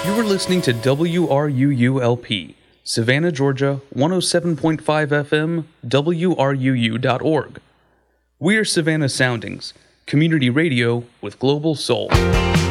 You are listening to WRUU-LP, Savannah, Georgia, 107.5 FM, WRUU.org. We are Savannah Soundings, community radio with global soul.